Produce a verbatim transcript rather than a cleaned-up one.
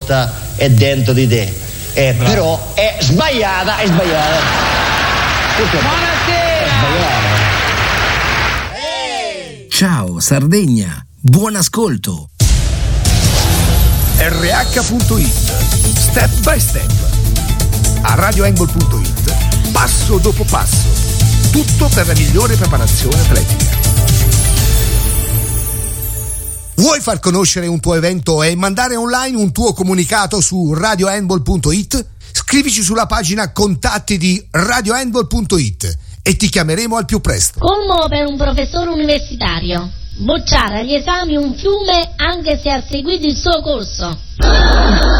risposta è dentro di te. Eh, però è sbagliata, è sbagliata. Buonasera! È sbagliata. Ciao Sardegna, buon ascolto. R H punto it, step by step. A radio handball punto it, passo dopo passo. Tutto per la migliore preparazione atletica. Vuoi far conoscere un tuo evento e mandare online un tuo comunicato su radio handball punto it? Scrivici sulla pagina contatti di radio handball punto it e ti chiameremo al più presto. Colmo per un professore universitario. Bocciare agli esami un fiume anche se ha seguito il suo corso.